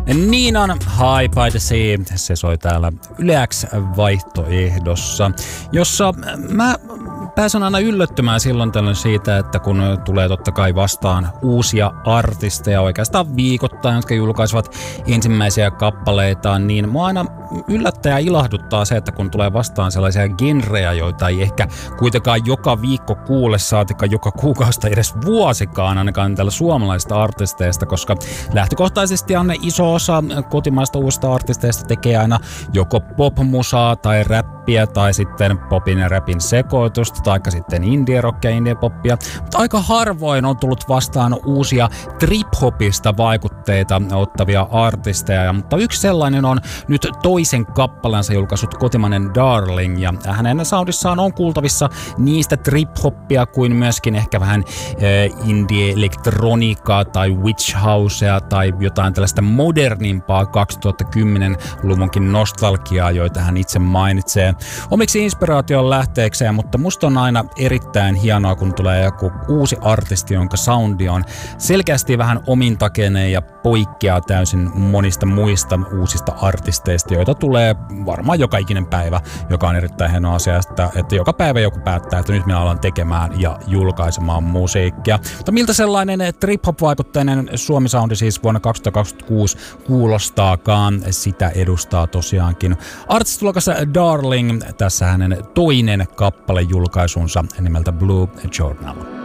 Niinan High by the Sea, se soi täällä Yle X vaihtoehdossa, jossa mä pääsen aina yllättymään silloin tällöin siitä, että kun tulee totta kai vastaan uusia artisteja oikeastaan viikoittain, jotka julkaisivat ensimmäisiä kappaleitaan, niin mua aina yllättää ja ilahduttaa se, että kun tulee vastaan sellaisia genrejä, joita ei ehkä kuitenkaan joka viikko kuule, saatika joka kuukausi tai edes vuosikaan ainakaan tällä suomalaisista artisteista, koska lähtökohtaisesti on iso osa kotimaista uusista artisteista tekee aina joko popmusaa tai räppiä tai sitten popin ja rapin sekoitusta tai sitten indie-rockia ja indie-poppia, mutta aika harvoin on tullut vastaan uusia trip-hopista vaikutteita ottavia artisteja, mutta yksi sellainen on nyt toisen kappaleensa julkaissut kotimainen Darling, ja hänen soundissaan on kuultavissa niistä trip-hoppia kuin myöskin ehkä vähän indie-elektroniikkaa tai witch housea tai jotain tällaista modernimpaa 2010-luvunkin nostalgiaa, joita hän itse mainitsee omiksi inspiraation lähteekseen, mutta musta on aina erittäin hienoa, kun tulee joku uusi artisti, jonka soundi on selkeästi vähän omintakeinen ja poikkeaa täysin monista muista uusista artisteista, joita tulee varmaan joka ikinen päivä, joka on erittäin hieno asia, että joka päivä joku päättää, että nyt minä alan tekemään ja julkaisemaan musiikkia. Mutta miltä sellainen trip-hop-vaikutteinen Suomi-soundi siis vuonna 2026 kuulostaakaan, sitä edustaa tosiaankin artistiluokas Darling, tässä hänen toinen kappale julkaisunsa nimeltä Blue Journal.